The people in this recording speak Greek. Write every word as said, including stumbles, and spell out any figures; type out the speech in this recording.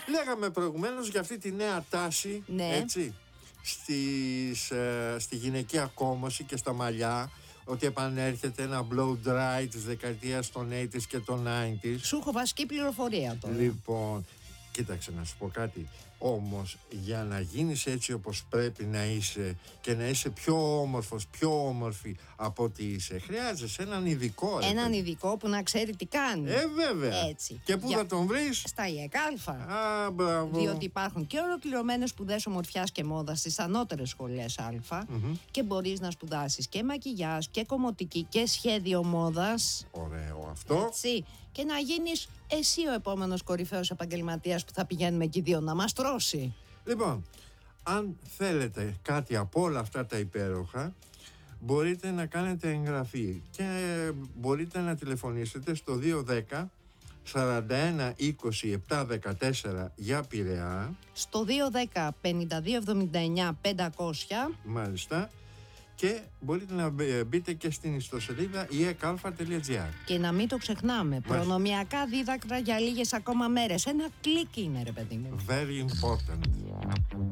Λέγαμε προηγουμένως για αυτή τη νέα τάση, ναι. έτσι, στις, ε, στη γυναικεία κόμωση και στα μαλλιά, ότι επανέρχεται ένα blow dry της δεκαετίας των ογδόντα και των ενενήντα. Σου έχω βασική πληροφορία τώρα. Λοιπόν, κοίταξε να σου πω κάτι. Όμως για να γίνεις έτσι όπως πρέπει να είσαι και να είσαι πιο όμορφος, πιο όμορφη από ό,τι είσαι, χρειάζεσαι έναν ειδικό. Έναν ειδικό που να ξέρει τι κάνει. Ε, βέβαια. Έτσι. Και πού Για... θα τον βρεις? Στα ΙΕΚ Α. Α, μπράβο. Διότι υπάρχουν και ολοκληρωμένες σπουδές ομορφιάς και μόδας στις ανώτερες σχολές Α, mm-hmm. και μπορείς να σπουδάσεις και μακιγιάζ και κομμωτική και σχέδιο μόδας. Ωραίο αυτό. Έτσι. Και να γίνεις εσύ ο επόμενος κορυφαίος επαγγελματίας που θα πηγαίνουμε εκεί δύο να μας τρώσει. Λοιπόν, αν θέλετε κάτι από όλα αυτά τα υπέροχα, μπορείτε να κάνετε εγγραφή και μπορείτε να τηλεφωνήσετε στο δύο δέκα σαράντα ένα είκοσι επτά δεκατέσσερα για Πειραιά. Στο δύο δέκα πενήντα δύο εβδομήντα εννιά πεντακόσια. Μάλιστα. Και μπορείτε να μπείτε και στην ιστοσελίδα ι ε κ α τελεία τζι άρ. Και να μην το ξεχνάμε, προνομιακά δίδακτρα για λίγες ακόμα μέρες. Ένα κλικ είναι, ρε παιδί μου. Very important.